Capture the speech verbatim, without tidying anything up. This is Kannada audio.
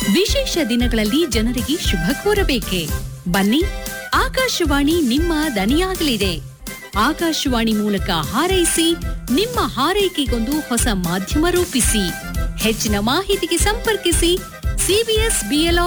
ವಿಶೇಷ ದಿನಗಳಲ್ಲಿ ಜನರಿಗೆ ಶುಭ ಕೋರಬೇಕೆ? ಬನ್ನಿ, ಆಕಾಶವಾಣಿ ನಿಮ್ಮ ದನಿಯಾಗಲಿದೆ. ಆಕಾಶವಾಣಿ ಮೂಲಕ ಹಾರೈಸಿ, ನಿಮ್ಮ ಹಾರೈಕೆಗೊಂದು ಹೊಸ ಮಾಧ್ಯಮ ರೂಪಿಸಿ. ಹೆಚ್ಚಿನ ಮಾಹಿತಿಗೆ ಸಂಪರ್ಕಿಸಿ ಸಿಬಿಎಸ್ ಬಿಎಲ್ಆರ್